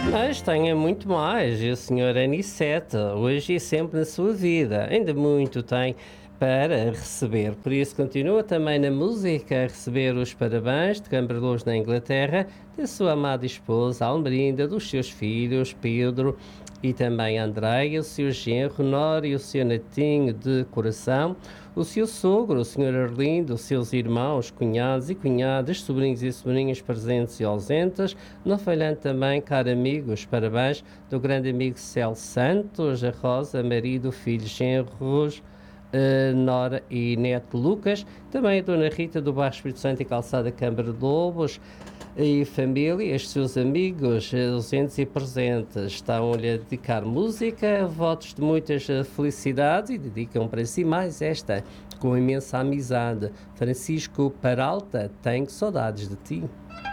Mas tenha muito mais, e o Sr. Anicete, hoje e sempre na sua vida, ainda muito tem para receber. Por isso, continua também na música a receber os parabéns de Camberlouros na Inglaterra, da sua amada esposa Almerinda, dos seus filhos Pedro e também Andréia, o seu genro Nora e o seu netinho de coração, o seu sogro, o Sr. Arlindo, os seus irmãos, cunhados e cunhadas, sobrinhos e sobrinhas presentes e ausentes, não falhando também, caros amigos, parabéns do grande amigo Celso Santos, a Rosa, marido, filhos, genros, Nora e Neto Lucas, também a Dona Rita do Bairro Espírito Santo e Calçada Câmara de Lobos e família, os seus amigos ausentes e presentes estão-lhe a dedicar música, votos de muitas felicidades e dedicam para si mais esta com imensa amizade. Francisco Peralta, tenho saudades de ti.